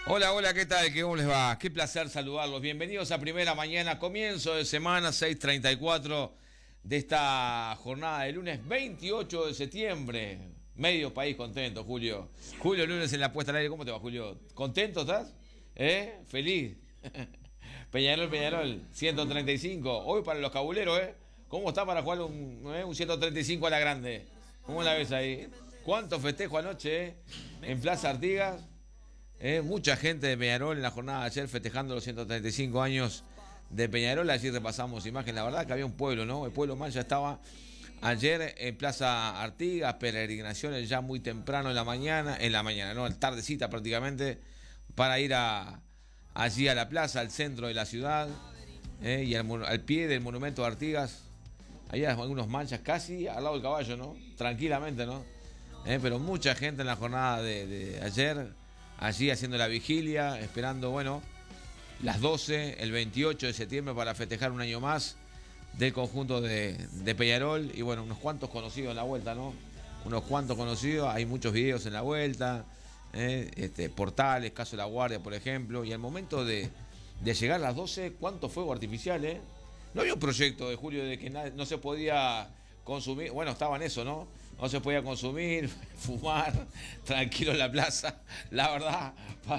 Hola, hola, ¿qué tal? ¿Cómo les va? Qué placer saludarlos. Bienvenidos a Primera Mañana, comienzo de semana, 6:34 de esta jornada de lunes 28 de septiembre. Medio país contento, Julio. Julio, lunes en la puesta al aire. ¿Cómo te va, Julio? ¿Contento estás? Feliz. Peñarol, 135. Hoy para los cabuleros, ¿eh? ¿Cómo está para jugar un 135 a la grande? ¿Cómo la ves ahí? ¿Cuánto festejo anoche, en Plaza Artigas? Mucha gente de Peñarol en la jornada de ayer festejando los 135 años de Peñarol. Allí repasamos imagen. La verdad que había un pueblo, ¿no? El pueblo más ya estaba ayer en Plaza Artigas, peregrinaciones ya muy temprano en la mañana, no, tardecita prácticamente, para ir allí a la plaza, al centro de la ciudad, y al pie del monumento de Artigas. Hay algunos manchas casi al lado del caballo, ¿no? Tranquilamente, ¿no? Pero mucha gente en la jornada de ayer, allí haciendo la vigilia, esperando, bueno, las 12, el 28 de septiembre para festejar un año más del conjunto de Peñarol. Y bueno, unos cuantos conocidos en la vuelta, ¿no? Unos cuantos conocidos, hay muchos videos en la vuelta, portales, caso de La Guardia, por ejemplo. Y al momento de llegar a las 12, ¿cuánto fuego artificial, eh? No había un proyecto de Julio de que no se podía consumir, bueno, estaba en eso, ¿no? No se podía consumir, fumar, tranquilo en la plaza. La verdad,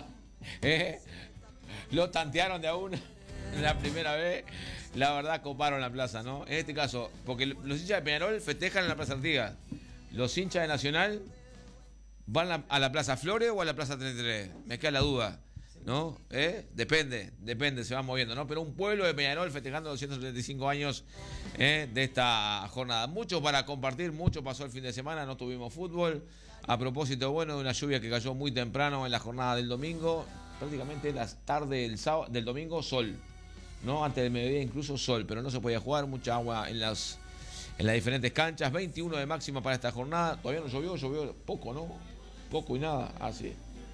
lo tantearon de a una la primera vez. La verdad, coparon la plaza, ¿no? En este caso, porque los hinchas de Peñarol festejan en la Plaza Artigas. Los hinchas de Nacional van a la Plaza Flores o a la Plaza 33. Me queda la duda, ¿no? Depende, se va moviendo, ¿no? Pero un pueblo de Peñarol festejando los 135 años de esta jornada. Mucho para compartir, mucho pasó el fin de semana, no tuvimos fútbol. A propósito, bueno, de una lluvia que cayó muy temprano en la jornada del domingo, prácticamente las tardes del domingo, sol, ¿no? Antes del mediodía incluso sol, pero no se podía jugar, mucha agua en las diferentes canchas. 21 de máxima para esta jornada. Todavía no llovió poco, ¿no? Poco y nada, así.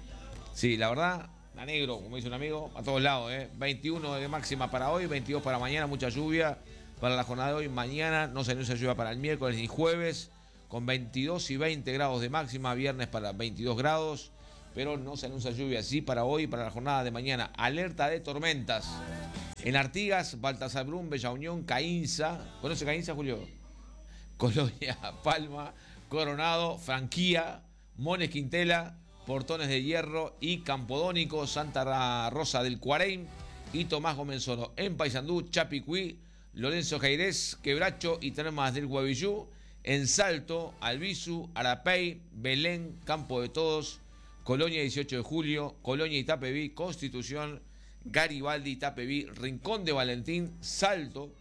Sí, la verdad, a negro, como dice un amigo, a todos lados, 21 de máxima para hoy, 22 para mañana, mucha lluvia para la jornada de hoy. Mañana no se anuncia lluvia para el miércoles ni jueves, con 22 y 20 grados de máxima, viernes para 22 grados, pero no se anuncia lluvia así para hoy, para la jornada de mañana. Alerta de tormentas en Artigas, Baltasar Brum, Bella Unión, Caínza. ¿Conoce Caínza, Julio? Colonia, Palma, Coronado, Franquía, Mones Quintela, Portones de Hierro y Campodónico, Santa Rosa del Cuareim y Tomás Gomenzoro. En Paysandú, Chapicuí, Lorenzo Jairés, Quebracho y Termas del Guavillú. En Salto, Albizu, Arapey, Belén, Campo de Todos, Colonia 18 de Julio, Colonia Itapeví, Constitución, Garibaldi, Itapeví, Rincón de Valentín, Salto,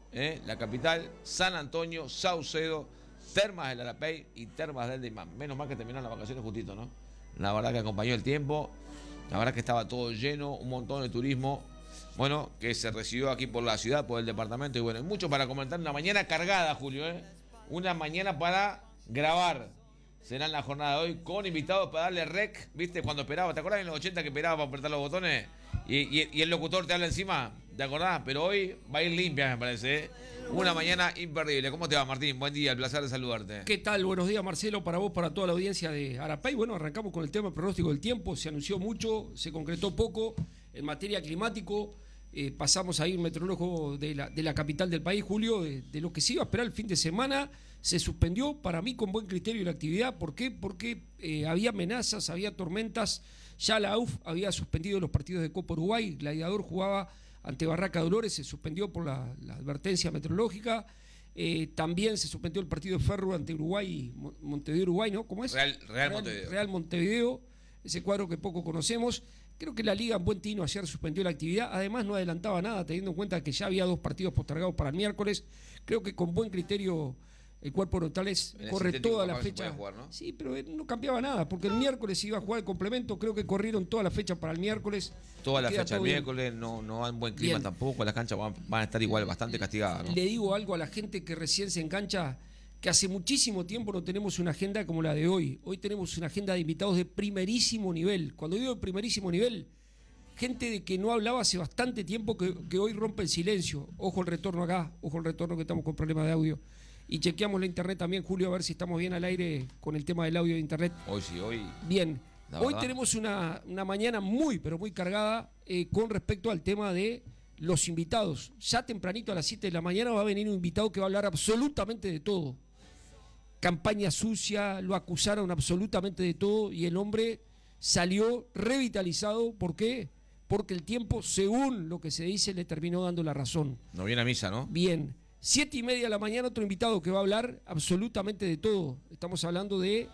la capital, San Antonio, Saucedo, Termas del Arapey y Termas del Deimán. Menos mal que terminaron las vacaciones justito, ¿no? La verdad que acompañó el tiempo, la verdad que estaba todo lleno, un montón de turismo, bueno, que se recibió aquí por la ciudad, por el departamento, y bueno, hay mucho para comentar. Una mañana cargada, Julio, una mañana para grabar. Será en la jornada de hoy con invitados para darle rec, ¿viste? Cuando esperaba, ¿te acordás en los 80 que esperaba para apretar los botones? Y el locutor te habla encima, ¿te acordás? Pero hoy va a ir limpia, me parece, Una mañana imperdible. ¿Cómo te va, Martín? Buen día, el placer de saludarte. ¿Qué tal? Buenos días, Marcelo, para vos, para toda la audiencia de Arapey. Bueno, arrancamos con el tema del pronóstico del tiempo. Se anunció mucho, se concretó poco. En materia climático, pasamos ahí un meteorólogo de la capital del país, Julio, de lo que se iba a esperar el fin de semana. Se suspendió, para mí, con buen criterio la actividad. ¿Por qué? Porque había amenazas, había tormentas. Ya la AUF había suspendido los partidos de Copa Uruguay. Gladiador jugaba ante Barraca Dolores, se suspendió por la advertencia meteorológica. También se suspendió el partido de Ferro ante Uruguay, Montevideo, Uruguay, ¿no? ¿Cómo es? Real Montevideo, ese cuadro que poco conocemos. Creo que la Liga en buen tino ayer suspendió la actividad. Además no adelantaba nada, teniendo en cuenta que ya había 2 partidos postergados para el miércoles. Creo que con buen criterio el cuerpo de Notales corre toda la fecha. Jugar, ¿no? Sí, pero no cambiaba nada, porque el miércoles se iba a jugar el complemento. Creo que corrieron toda la fecha para el miércoles. Toda la fecha del miércoles, no hay buen clima tampoco. Las canchas van a estar igual bastante castigadas, ¿no? Le digo algo a la gente que recién se engancha, que hace muchísimo tiempo no tenemos una agenda como la de hoy. Hoy tenemos una agenda de invitados de primerísimo nivel. Cuando digo de primerísimo nivel, gente de que no hablaba hace bastante tiempo que hoy rompe el silencio. Ojo el retorno acá, ojo el retorno que estamos con problemas de audio. Y chequeamos la internet también, Julio, a ver si estamos bien al aire con el tema del audio de internet. Hoy sí, hoy. Bien. Hoy verdad. tenemos una mañana muy, pero muy cargada con respecto al tema de los invitados. Ya tempranito a las 7 de la mañana va a venir un invitado que va a hablar absolutamente de todo. Campaña sucia, lo acusaron absolutamente de todo y el hombre salió revitalizado. ¿Por qué? Porque el tiempo, según lo que se dice, le terminó dando la razón. No viene a misa, ¿no? Bien, 7:30 de la mañana otro invitado que va a hablar absolutamente de todo. Estamos hablando de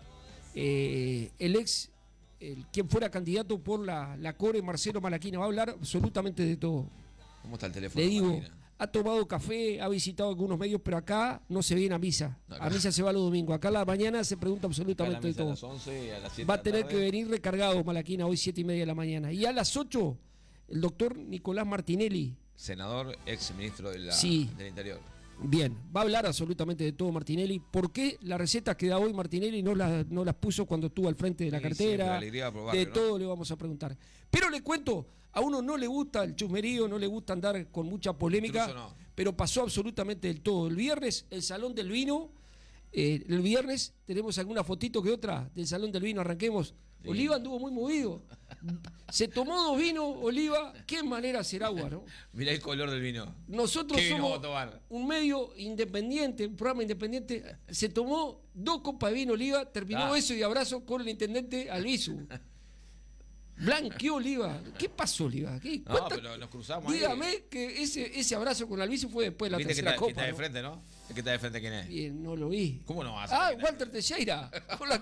quien fuera candidato por la Core, Marcelo Malaquina, va a hablar absolutamente de todo. ¿Cómo está el teléfono? Le digo, Marina? ha tomado café, ha visitado algunos medios, pero acá no se viene a misa. Acá. A misa se va los domingos. Acá a la mañana se pregunta absolutamente de A todo. las 11 y a las 7 Va a de la tener tarde. que venir recargado Malaquina hoy 7:30 de la mañana. Y a las 8, el doctor Nicolás Martinelli. Senador, ex ministro del Interior. Bien, va a hablar absolutamente de todo Martinelli. ¿Por qué las recetas que da hoy Martinelli no las puso cuando estuvo al frente de la Sí, cartera? siempre, alegría a probarlo, de ¿no? todo le vamos a preguntar. Pero le cuento, a uno no le gusta el chusmerío, no le gusta andar con mucha polémica, Intruso no. pero pasó absolutamente del todo. El viernes, el Salón del Vino, el viernes tenemos alguna fotito que otra del Salón del Vino, arranquemos. Sí. Oliva anduvo muy movido. Se tomó 2 vinos, Oliva, qué manera de hacer agua, ¿no? Mirá el color del vino. Nosotros ¿Qué vino somos vamos a tomar? un medio independiente, un programa independiente. Se tomó 2 copas de vino Oliva, terminó beso y abrazo con el intendente Albizu. Blanqueó Oliva. ¿Qué pasó, Oliva? No, pero nos cruzamos Dígame ahí. que ese abrazo con Albizu fue después de la ¿Viste que tercera está, que copa. está de ¿no? frente, no? ¿El que está de frente quién es? Bien, no lo vi. ¿Cómo no vas a saber quién es? Walter Teixeira.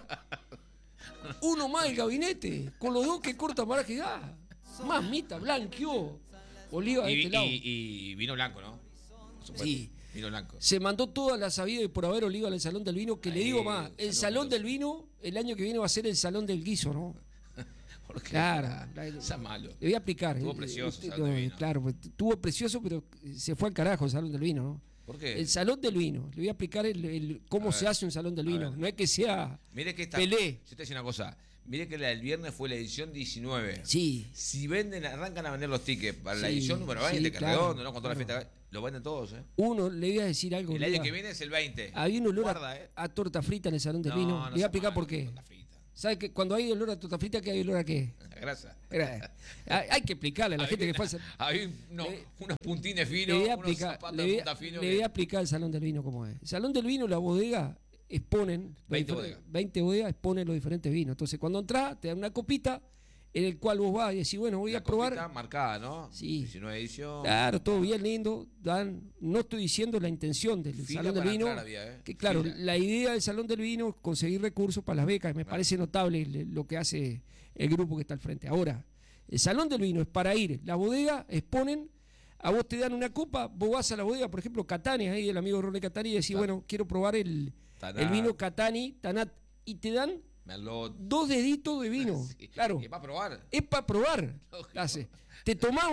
Uno más del gabinete. Con los 2 que corta Maraje da. Mamita, blanqueó. Oliva de este lado. Y vino blanco, ¿no? Por supuesto. Sí. Vino blanco. Se mandó toda la sabida y por haber Oliva al Salón del Vino, que le digo más, el Salón salón del Vino, el año que viene va a ser el Salón del Guiso, ¿no? Porque Claro. Está malo. Le voy a explicar. Estuvo precioso el Salón del Vino. Claro, pues, estuvo precioso, pero se fue al carajo el Salón del Vino, ¿no? ¿Por qué? El Salón del Vino. Le voy a explicar cómo se hace un Salón del Vino. No es que sea Mire que esta. Pelé. Yo te decía una cosa. Mire que la del viernes fue la edición 19. Sí. Si arrancan a vender los tickets para la Sí, edición número 20, sí, que claro, redondo, ¿no? Con toda claro. la fiesta. Lo venden todos, ¿eh? Uno, le voy a decir algo. El Oliva. año que viene es el 20. Había un olor Guarda, a torta frita en el Salón del Vino. Le voy a sea explicar malo, por qué. torta frita. ¿Sabe que cuando hay olor a torta frita, qué hay olor a qué? La grasa. Hay que explicarle a la gente que fue al Había unos puntines Le finos, voy a unos explicar, zapatos le de voy punta a- fino. le voy a explicar el Salón del Vino cómo es. El Salón del Vino, la bodega, exponen 20 bodegas. 20 bodegas, exponen los diferentes vinos. Entonces, cuando entras, te dan una copita en el cual vos vas y decís, bueno, voy La a probar. copita marcada, ¿no? Sí. 19 edición. Claro, todo bien lindo. No estoy diciendo la intención del Fila Salón del para Vino. entrar había, ¿eh? Que claro, Fila. la idea del Salón del Vino es conseguir recursos para las becas. Me parece notable lo que hace el grupo que está al frente. Ahora, el Salón del Vino es para ir. La bodega exponen, a vos te dan una copa, vos vas a la bodega, por ejemplo, Catani, ahí el amigo Ronnie Catani, y decís, Claro. bueno, quiero probar el vino Catani, Tanat, y te dan Merlot. 2 deditos de vino. Sí. Claro. Y es para probar. Es para probar. Lógico. Te tomás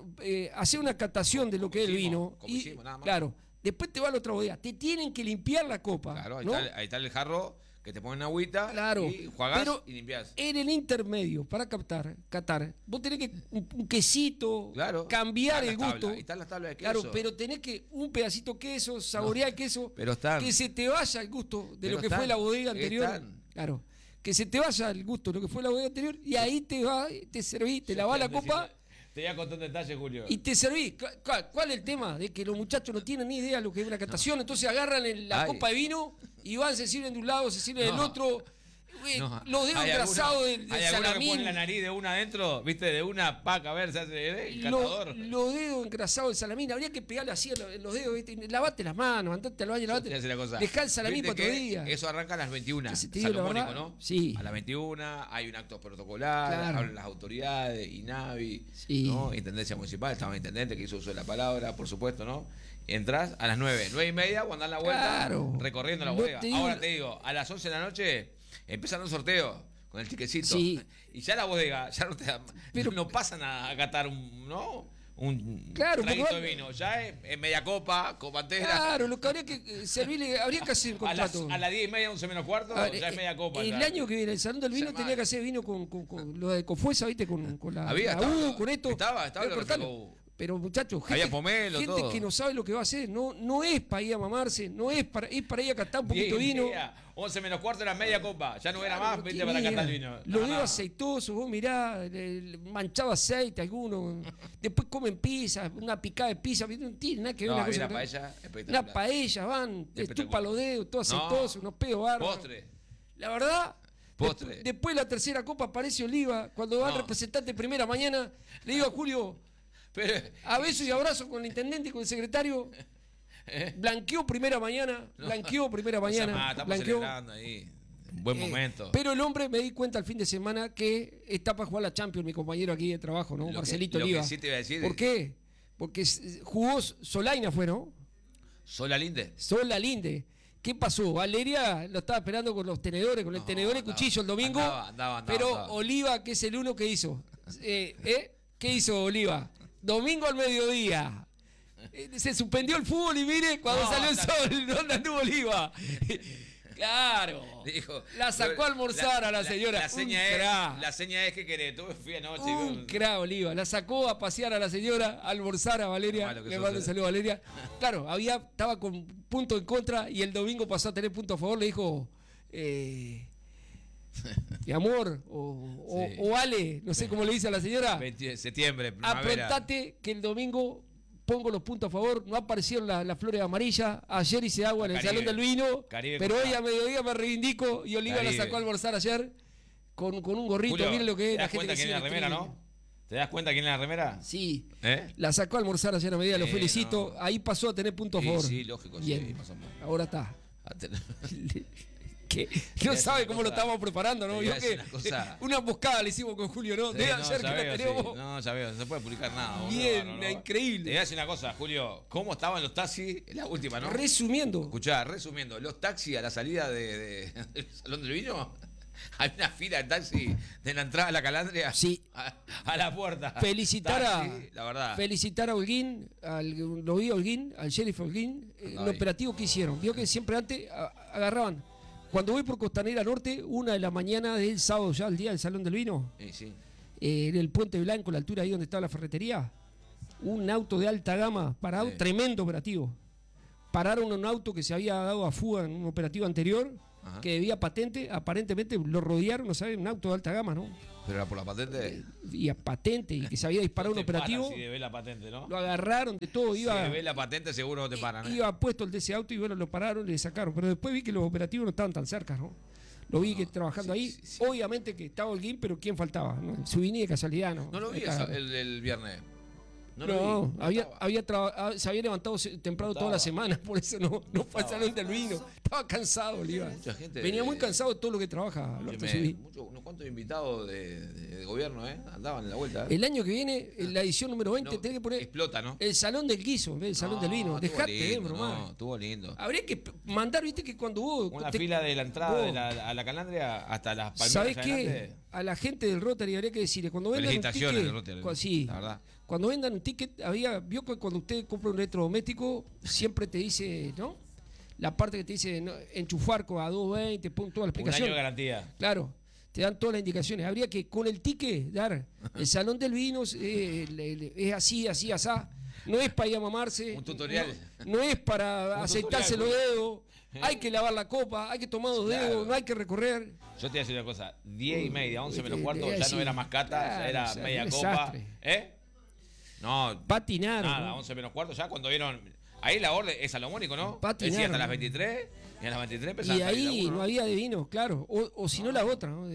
hacer una catación de lo que es el hicimos, vino. como Y, hicimos, nada más. claro, después te va a la otra bodega. Te tienen que limpiar la copa. Claro, ahí, ¿no? ahí está el jarro que te ponen agüita Claro, y jugás pero y limpiás. en el intermedio, para catar, vos tenés que un quesito, Claro. cambiar Están el las gusto. tablas, ahí están las tablas de queso. Claro, pero tenés que un pedacito de queso, saborear el queso, pero están. que se te vaya el gusto de Pero lo que están, fue la bodega anterior. están. Claro, que se te vaya el gusto de lo que fue la bodega anterior y ahí te va, te servís, te lavás la copa. Te voy a contar un detalle, Julio. Y te servís. ¿Cuál es el tema? De que los muchachos no tienen ni idea de lo que es una catación, entonces agarran la Ay. copa de vino y van, se sirven de un lado, se sirven del No. otro. No. Los dedos Hay engrasados alguno- del hay alguno que salamín. pone la nariz de una adentro, viste, de una paca, a ver, se hace el catador. Los dedos engrasados del salamín. Habría que pegarle así en los dedos, ¿viste? Lavate las manos, andate al baño, Te lavate. hace la cosa. Dejá el salamín Viste para otro que día. Eso arranca a las 21. Ese te digo la Salomónico, verdad, ¿no? sí. A las 21 hay un acto protocolar, Claro. hablan las autoridades, INAVI, Sí. ¿no? Intendencia Municipal, estaba el intendente que hizo uso de la palabra, por supuesto, ¿no? Entrás a las 9:30, cuando dan la vuelta, Claro. recorriendo la No bodega. te digo- Ahora te digo, a las 11 de la noche empiezan un sorteo con el tiquecito. Sí. Y ya la bodega, ya no te da, Pero- no pasan a catar un Claro, traguito porque- de vino. Ya es media copa, copa entera. Claro, lo que habría que servirle, habría que hacer un A las contrato. 10:30, 11 menos cuarto, A ver, ya es media copa. el ya. año que viene, el Salón del Vino Se tenía mal. que hacer vino con lo de Cofuesa, ¿viste? Con la Había, la estaba, U, con esto. estaba Pero lo cortalo. refrescó. Pero muchachos, Había pomelo, gente todo. que no sabe lo que va a hacer, no es para ir a mamarse, es para ir a catar un poquito de vino. 11 menos cuarto era media copa, ya no era más, vente para catar el vino. Los dedos aceitosos, vos mirá, manchado aceite alguno. Después comen pizza, una picada de pizza, no tiene nada que ver No, una cosa. una paella espectacular. Una paella, van, estupa los dedos, todo aceitoso, unos pedos bárbaros. Postre. La verdad, Postre. después de la tercera copa aparece Oliva, cuando va el representante primera mañana, le digo a Julio, a beso y abrazo con el intendente y con el secretario. Blanqueó primera mañana. Estamos celebrando ahí. Buen momento. Pero el hombre, me di cuenta el fin de semana que está para jugar la Champions, mi compañero aquí de trabajo, ¿no? Marcelito Oliva. Lo que sí te iba a decir. ¿Por qué? Porque jugó Solaina, fue, ¿no? Solalinde. ¿Qué pasó? Valeria lo estaba esperando con los tenedores, con el tenedor y cuchillo el domingo. Andaba. Oliva, que es el uno que hizo. ¿Qué hizo Oliva? Domingo al mediodía. Se suspendió el fútbol y mire, cuando salió el sol, ¿dónde anduvo Oliva? Claro. Dijo, la sacó a almorzar a la señora. La seña es que querés. Tú fui anoche. Un crack, Oliva. La sacó a pasear a la señora, a almorzar a Valeria. Le mando un saludo a Valeria. Claro, estaba con punto en contra y el domingo pasó a tener punto a favor. Le dijo, mi amor, o Ale, no sé cómo le dice a la señora. 20 de septiembre, primavera. Aprontate que el domingo pongo los puntos a favor. No aparecieron las flores amarillas. Ayer hice agua en el Salón del Vino. Pero hoy a mediodía me reivindico y Oliva la sacó a almorzar ayer con un gorrito. Julio, miren lo que es. ¿te das cuenta quién es la remera, no? ¿Te das cuenta quién es la remera? Sí. La sacó a almorzar ayer a mediodía, lo felicito. Ahí pasó a tener puntos a favor. Sí, lógico. Bien. Sí, más o menos. Ahora está. Que no sabe cómo lo estamos preparando, ¿no? Vio que una emboscada le hicimos con Julio, ¿no? Debe ayer que la tenemos. No, ya veo, no se puede publicar nada. Bien, increíble. Te voy a decir una cosa, Julio. ¿Cómo estaban los taxis? La última, ¿no? Resumiendo. Escuchá, resumiendo. Los taxis a la salida del Salón del Vino. Hay una fila de taxi de la entrada a la Calandria. Sí. A la puerta. Felicitar a Holguín, lo vi a Holguín, al sheriff Holguín, el operativo que hicieron. Vio que siempre antes agarraban. Cuando voy por Costanera Norte, 1 de la mañana del sábado, ya el día del Salón del Vino, en el Puente Blanco, la altura ahí donde estaba la ferretería, un auto de alta gama parado, tremendo operativo. Pararon un auto que se había dado a fuga en un operativo anterior, que debía patente, aparentemente lo rodearon, no saben, un auto de alta gama, ¿no? Pero era por la patente. Y a patente, y que se había disparado un operativo. Si debes la patente, ¿no? Lo agarraron de todo. Si debes la patente, seguro no te paran. Iba puesto el de ese auto y bueno, lo pararon y le sacaron. Pero después vi que los operativos no estaban tan cerca, ¿no? Lo vi que trabajando ahí. Sí. Obviamente que estaba Holguín, pero ¿quién faltaba? ¿No? Subini de casualidad, ¿no? No lo vi el viernes. Se había levantado temprano toda la semana, por eso no fue al Salón del Vino. Estaba cansado, Oliva. Venía muy cansado de todo lo que trabaja. Unos cuantos invitados de gobierno, andaban en la vuelta. El año que viene, en la edición número 20, tenés que poner. Explota, ¿no? El Salón del Guiso, en vez del Salón del Vino. Dejate, bromar. No, estuvo lindo. Habría que mandar, viste, que cuando vos. Una fila de la entrada a la Calandria hasta las palmeras. ¿Sabés qué? A la gente del Rotary habría que decirle, cuando vendan un ticket, del Rotary, sí, la verdad. Cuando vendan un ticket, vio que cuando usted compra un electrodoméstico, siempre te dice, ¿no? La parte que te dice enchufar a 220, pon toda la explicación. Un año de garantía. Claro, te dan todas las indicaciones. Habría que con el ticket dar el Salón del Vino, es así, asá. No es para ir a mamarse. Un tutorial. No es para aceitarse los dedos. Hay que lavar la copa, hay que tomar los dedos, no hay que recorrer. Yo te voy a decir una cosa, 10:30, 11 menos cuarto, ya no era más cata, ya era media copa. No, patinaron. Nada, 11 menos cuarto, ya cuando vieron. Ahí la orden es salomónico, ¿no? Patinaron. Decía hasta las 23, y a las 23 empezaron y ahí no había de vino, claro. O si no la otra, ¿no?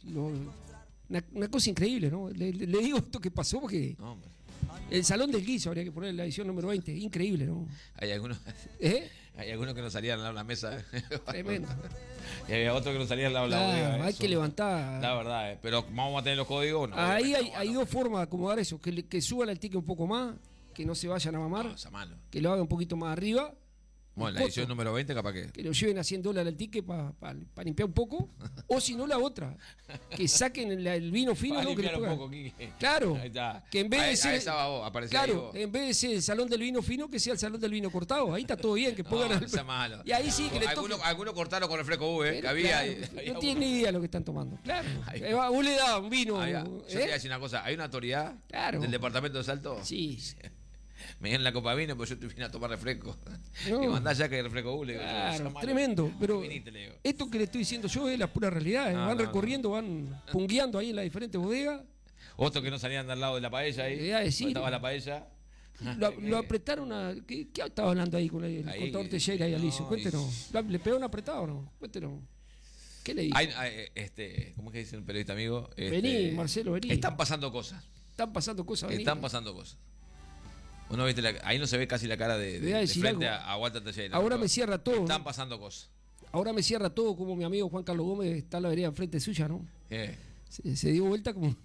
Una cosa increíble, ¿no? Le digo esto que pasó porque. No, el Salón del Guiso habría que poner en la edición número 20. Increíble, ¿no? Hay algunos. Hay algunos que no salían al lado de la mesa. Tremendo. Y había otros que no salían al lado de la bodega. Hay que levantar. La verdad, pero vamos a tener los códigos. No, ahí hay dos formas de acomodar eso. Que suban el ticket un poco más, que no se vayan a mamar. No, que lo hagan un poquito más arriba. Bueno, la edición número 20, capaz que lo lleven a $100 el ticket para limpiar un poco. O si no, la otra. Que saquen el vino fino. Para ¿no? limpiar que un poco, Quique. Claro. Ahí está. Que en vez de ser. Claro, en vez de ser el Salón del Vino fino, que sea el Salón del Vino cortado. Ahí está todo bien. Que pongan. No sea malo. Y ahí sí que le toque. Algunos cortaron con refresco V, que había. Claro, no tienen ni idea de lo que están tomando. Claro. Vos le das un vino. Yo te voy a decir una cosa. Hay una autoridad del departamento de Salto. Sí. Me dieron la copa de vino, pues yo vine a tomar refresco. No. Y mandá ya que el refresco hule. Claro, tremendo. Pero esto que le estoy diciendo yo es la pura realidad. Van recorriendo, van pungueando ahí en las diferentes bodegas. Otros que no salían al lado de la paella ahí. Estaba la paella. Lo apretaron a... ¿Qué estaba hablando ahí con el contador Teixeira y Alicio? Cuéntenos. ¿Le pegó un apretado o no? Cuéntenos. ¿Qué le dijo? ¿Cómo es que dice el periodista amigo? Vení, Marcelo, vení. Están pasando cosas. Están pasando cosas. Están pasando cosas. Uno viste ahí no se ve casi la cara de frente a Walter Teixeira. Ahora me cierra todo. Están pasando cosas. Ahora me cierra todo como mi amigo Juan Carlos Gómez está en la vereda enfrente suya, ¿no? ¿Qué? Se dio vuelta como...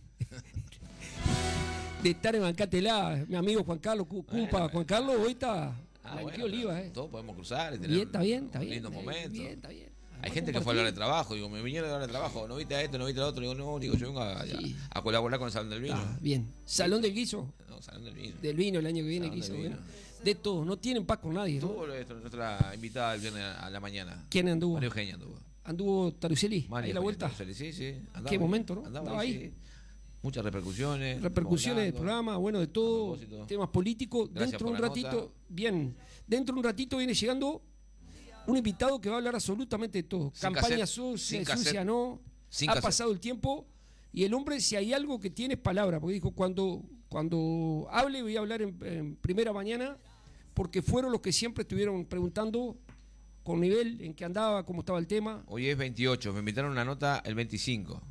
de estar en Bancatelá, mi amigo Juan Carlos, Juan Carlos, hoy está bueno, Oliva, todos podemos cruzar y tener está bien. Lindos momentos. Está bien. Hay gente que fue a hablar de trabajo, digo, me vinieron a hablar de trabajo, no viste a esto, no viste a otro, digo, no, yo vengo a colaborar con el Salón del Vino. Bien. ¿Salón del Guiso? No, Salón del Vino. Del vino el año que viene, Guiso. De todo, no tienen paz con nadie, ¿no? Tuvo nuestra invitada el viernes a la mañana. ¿Quién anduvo? María Eugenia anduvo. ¿Anduvo Tarucelli? Ahí la vuelta. Sí. ¿Qué momento, no? Andaba ahí. Sí. Muchas repercusiones. Repercusiones del programa, bueno, de todo. Temas políticos. Dentro de un ratito, dentro de un ratito viene llegando un invitado que va a hablar absolutamente de todo. Campaña sucia, no. Ha pasado el tiempo y el hombre, si hay algo que tiene, es palabra. Porque dijo, cuando hable voy a hablar en primera mañana, porque fueron los que siempre estuvieron preguntando con nivel, en qué andaba, cómo estaba el tema. Hoy es 28, me invitaron a una nota el 25.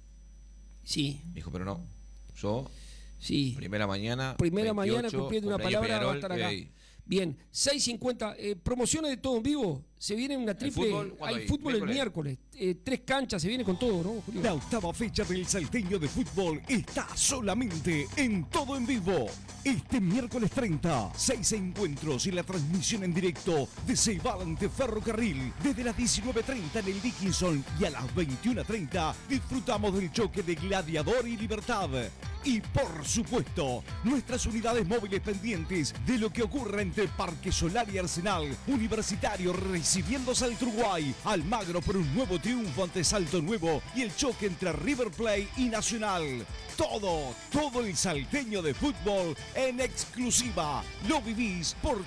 Sí. Me dijo, pero no. Yo, sí. Primera mañana, cumpliendo una palabra, va a estar acá. Bien, 6:50, promociones de todo en vivo. Se viene una triple. Hay fútbol el miércoles. 3 canchas, se viene con todo, ¿no, Julio? La octava fecha del Salteño de Fútbol está solamente en Todo en Vivo. Este miércoles 30, 6 encuentros y la transmisión en directo de Ceibal ante Ferrocarril. Desde las 19:30 en el Dickinson y a las 21:30 disfrutamos del choque de Gladiador y Libertad. Y por supuesto, nuestras unidades móviles pendientes de lo que ocurre entre Parque Solar y Arsenal. Universitario recibiendo Salto Uruguay. Almagro por un nuevo triunfo ante Salto Nuevo y el choque entre River Plate y Nacional. Todo el salteño de fútbol en exclusiva. Lo vivís por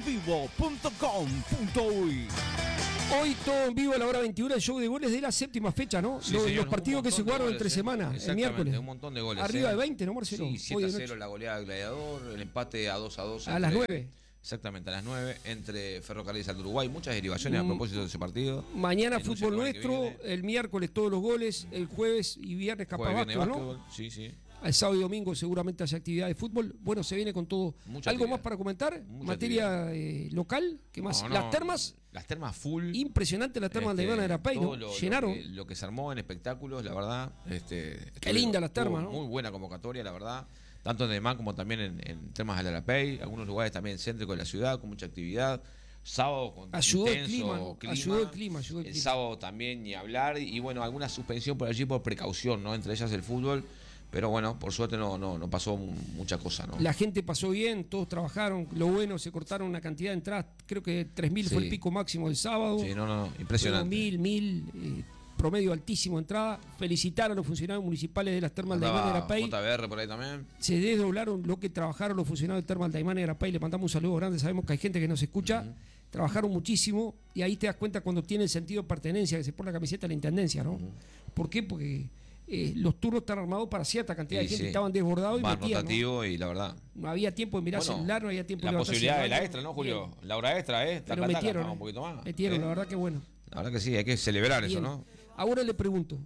todoenvivo.com.uy. Hoy todo en vivo a la hora 21, el show de goles de la séptima fecha, ¿no? Sí, los partidos que se jugaron entre semanas, el miércoles. Un montón de goles. Arriba de 20, ¿no, Marcelo? Sí, 7-0 la goleada del Gladiador, el empate a 2-2. A las 9. Exactamente, a las 9, entre Ferrocarril y Salto Uruguay. Muchas derivaciones a propósito de ese partido. Mañana fútbol nuestro, el miércoles todos los goles, el jueves y viernes capaz básquetbol, ¿no? Sí. El sábado y domingo seguramente haya actividad de fútbol. Bueno, se viene con todo. ¿Algo más para comentar? Materia local, ¿qué más? Las termas. Las termas full. Impresionante la terma de Iván Arapey, ¿no? Llenaron. Lo que se armó en espectáculos, la verdad. Qué linda las termas, ¿no? Muy buena convocatoria, la verdad. Tanto en Demán como también en termas de Arapey. Algunos lugares también céntricos de la ciudad, con mucha actividad. Sábado con ayudó el clima. El sábado también ni hablar. Y bueno, alguna suspensión por allí por precaución, ¿no? Entre ellas el fútbol. Pero bueno, por suerte no pasó mucha cosa, ¿no? La gente pasó bien, todos trabajaron. Lo bueno, se cortaron una cantidad de entradas. Creo que 3.000 fue el pico máximo del sábado. Sí, impresionante. 1.000, promedio altísimo de entrada. Felicitar a los funcionarios municipales de las termas de Daimán y Arapey. JBR por ahí también. Se desdoblaron lo que trabajaron los funcionarios de termas de Daimán y Arapey. Le mandamos un saludo grande. Sabemos que hay gente que nos escucha. Trabajaron muchísimo y ahí te das cuenta cuando tiene el sentido de pertenencia, que se pone la camiseta de la intendencia, ¿no? ¿Por qué? Porque los turnos están armados para cierta cantidad de gente que estaban desbordados y metían, rotativo, ¿no? Y la verdad. No había tiempo de mirar celular, no había tiempo de la posibilidad de la extra, ¿no, Julio? Bien. La hora extra, Pero metieron, un poquito más. Metieron, la verdad que bueno. La verdad que sí, hay que celebrar bien. Eso, ¿no? Ahora le pregunto,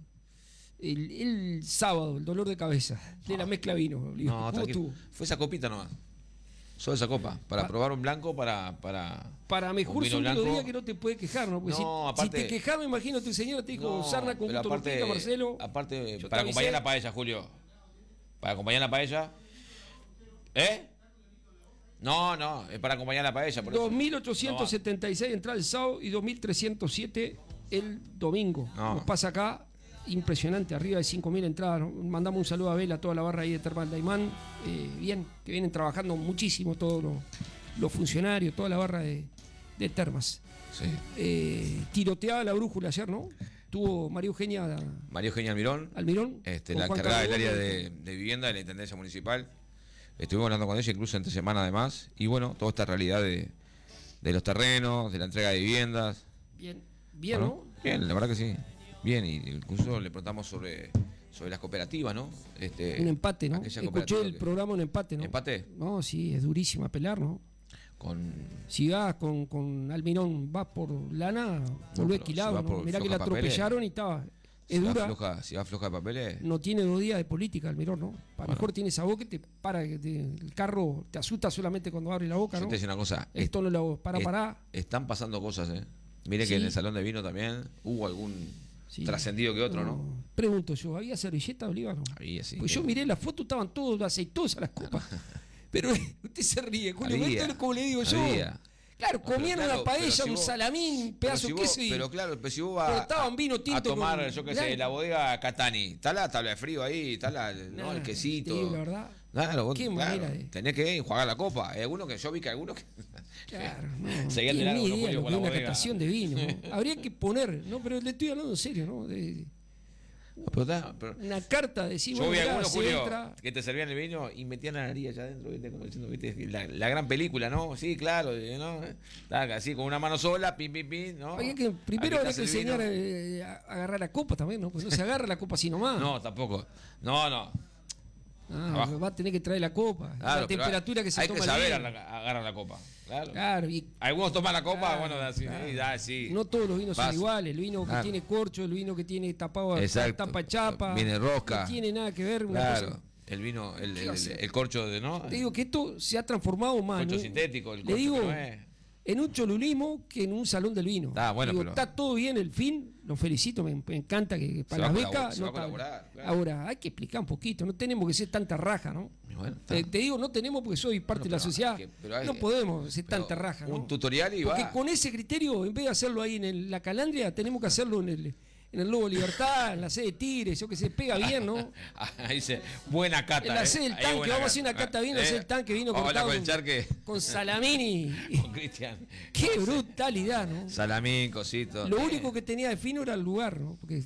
el sábado, el dolor de cabeza de la mezcla vino. ¿Cómo estuvo? Fue esa copita nomás. Solo esa copa, para probar un blanco, para mejor son los días que no te puedes quejar, ¿no? Porque aparte, si te quejas, me imagino tu señora te dijo, sarna con gusto lupita, Marcelo. Aparte, para acompañar la paella, Julio. Para acompañar la paella. No, es para acompañar la paella. 2.876 entradas el sábado y 2.307 el domingo. Nos pasa acá. Impresionante, arriba de 5.000 entradas. Mandamos un saludo a Vela, a toda la barra ahí de Termal Daimán. Bien, que vienen trabajando muchísimo todos los funcionarios, toda la barra de Termas. Sí. Tiroteaba la brújula ayer, ¿no? Tuvo María Eugenia Almirón. Almirón. La encargada del área de vivienda de la Intendencia Municipal. Estuvimos hablando con ella incluso entre semana además. Y bueno, toda esta realidad de los terrenos, de la entrega de viviendas. Bien, ¿no? ¿no? Bien, la verdad que sí. Bien, y incluso le preguntamos sobre las cooperativas, ¿no? Un empate, ¿no? aquella Escuché cooperativa el programa Un Empate, ¿no? ¿Empate? No, sí, es durísima pelar, ¿no? Si vas con Almirón, vas por lana, volvés esquilado, si vas ¿no? por Mirá que la floja atropellaron y estaba. Es dura. Si va floja de papeles. No tiene 2 días de política, Almirón, ¿no? A lo mejor tiene esa boca que te para, el carro te asusta solamente cuando abre la boca, ¿no? Yo te digo una cosa. Esto no lo para. Están pasando cosas, ¿eh? Mire que Sí. en el Salón de Vino también hubo algún Sí. trascendido que otro, ¿no? Pregunto yo, ¿había servilleta de oliva, no? Había, sí. Pues yo miré la foto, estaban todos aceitosas las copas. Pero usted se ríe, Julio, Había. esto es como le digo yo. Había. Claro, No, pero comían claro, una paella, pero si un vos- salamín, un pedazo de queso y... Pero claro, pero si vos vas cortaban vino tinto a tomar, con yo qué sé, blanco. la bodega Catani, está la tabla de frío ahí, está ¿no? el quesito. Te digo la verdad. Claro, vos, Qué claro, manera de... tenés que enjuagar la copa. Hay algunos que yo vi que algunos que Claro, no. seguían de Tiene largo ni los idea Julio lo con que la es una bodega. catación de vino, ¿no? Habría que poner, no, pero le estoy hablando en serio, ¿no? Pero Una carta de decir, yo vi mirá, algunos, se Julio, entra... que te servían el vino y metían la nariz allá adentro, ¿viste? Como diciendo, ¿viste? La gran película, ¿no? Sí, claro, ¿no? Estaba así, con una mano sola, pim, pim, pim, ¿no? Habría que, primero habría que Agitas el vino. enseñar a agarrar la copa también, ¿no? Pues no se agarra la copa así nomás. No, tampoco. No. Abajo. Va a tener que traer la copa. Claro, la pero temperatura que se hay toma que el saber vino. agarrar la copa. Claro. Claro, y Algunos toman la copa, Claro, bueno, así, claro. sí. no todos los vinos Pasa. son iguales. El vino que Claro. tiene corcho, el vino que tiene tapado Exacto. tapa chapa. Viene rosca. No tiene nada que ver una Claro. cosa. El vino, ¿Qué va a ser? el corcho de, ¿no? Te digo que esto se ha transformado más. Corcho ¿no? sintético, el Le corcho digo, que no es. en un cholulismo que en un salón del vino. Bueno, Digo, pero- está todo bien el fin, lo felicito, me encanta que para va las a becas. se va a está- colaborar, claro. Ahora, hay que explicar un poquito, no tenemos que ser tanta raja, ¿no? Y bueno, está. Te digo, no tenemos porque soy parte Bueno, de la pero sociedad. pero hay- no podemos ser pero tanta raja, ¿no? Un tutorial y Porque va. con ese criterio, en vez de hacerlo ahí en la Calandria, tenemos que hacerlo en el Lobo Libertad, en la sede de Tigres, yo que sé, pega bien, ¿no? Ahí dice, buena cata. En la sede del Ahí tanque, buena vamos a hacer una cata de vino, hacer el tanque vino Vamos a hablar cortado con el charque, con salamín y... con Cristian. ¡Qué brutalidad, ¿no? Salamín, cosito. Lo único que tenía de fino era el lugar, ¿no? Porque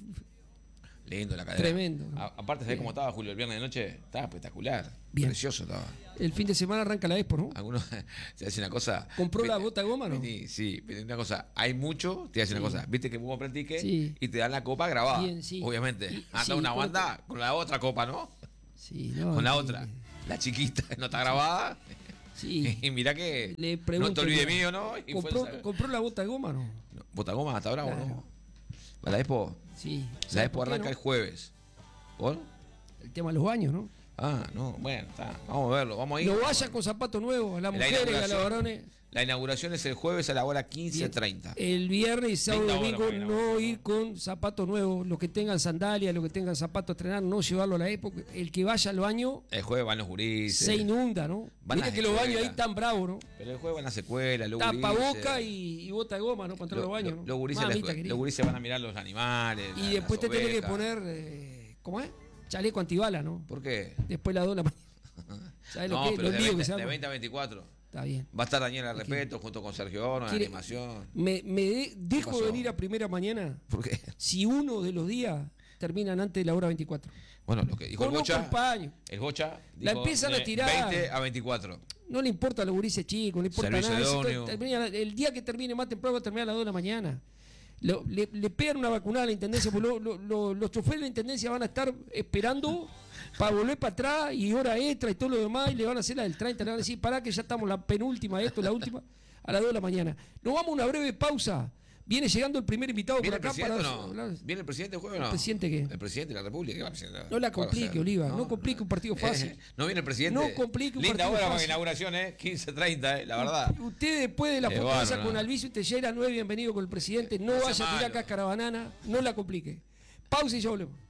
Lindo la cadena. Tremendo, ¿no? Aparte, ¿sabés cómo estaba Julio el viernes de noche? Estaba espectacular. Bien. Precioso estaba. el fin de semana arranca la Expo, ¿no? Algunos, te hace una cosa. ¿Compró la bota de goma, no? Sí, pero una cosa. Hay mucho, te hace una cosa. Viste que vos compras el ticket Sí. y te dan la copa grabada. Bien, sí. Obviamente. Y- Anda sí, una con banda con la otra copa, ¿no? Sí, no. Con la sí. otra. La chiquita, no está grabada. Sí. Y mirá que. Le pregunto, no te olvides mira, mío, ¿no? Y fue ¿Compró la bota de goma, no? Botagoma hasta ahora, ¿o Claro. no? La Expo. Sí. La ¿Sabe Expo por qué, arranca no? el jueves. ¿Por? El tema de los baños, ¿no? Ah, no, bueno, está. Vamos a verlo, vamos a ir. No vayan con zapatos nuevos, a las La mujeres y a los inauguración- varones. La inauguración es el jueves a la hora 15:30. El viernes, sábado y 30 horas domingo, para no ir con zapatos nuevos. Los que tengan sandalias, los que tengan zapatos a estrenar, no llevarlo a la época. El que vaya al baño El jueves van los gurises. se inunda, ¿no? Van Mira las que los baños ahí escuelas. están bravos, ¿no? Pero el jueves van a la secuela, los Tapa gurises. boca y bota de goma, ¿no? Para entrar a los baños, ¿no? Los gurises, Mamita querida. los gurises van a mirar los animales. Y después te tenés que ovejas. poner, ¿cómo es? Chaleco antibala, ¿no? ¿Por qué? Después la dona. ¿Sabes lo No, que es? pero Los de líos 20, que se de arman. 20 a 24. Está bien. Va a estar Daniela Repeto junto con Sergio Ono en ¿Quiere- animación. Dejo pasó? de venir a primera mañana ¿Por qué? si uno de los días terminan antes de la hora 24. Bueno, lo que dijo el Con un Bocha. compañero. El Bocha. La dijo empiezan a de tirar. 20 a 24. No le importa a los gurises chicos, no le importa Servicio nada. Eso idóneo. el día que termine más temprano va a terminar a las 2 de la mañana. Le pegan una vacunada a la intendencia, porque los choferes de la intendencia van a estar esperando para volver para atrás y hora extra y todo lo demás, y le van a hacer la del 30, le van a decir, pará que ya estamos la penúltima, esto, la última, a las 2 de la mañana. Nos vamos a una breve pausa. Viene llegando el primer invitado por ¿Viene el acá presidente para o no? hablar. ¿Viene el presidente el jueves o no? ¿El presidente qué? El presidente de la República. ¿Qué va a presentar? No la ¿Qué va a complique, hacer? Oliva, no complique un partido fácil. ¿No viene el presidente? No complique un Linda partido hora para la fácil. inauguración, 15:30, la verdad. Usted después de la Qué foto esa bárbaro. con Alviso y Tellera no es bienvenido con el presidente. No No sea vaya a tirar malo. cáscara banana, no la complique. Pausa y ya volvemos.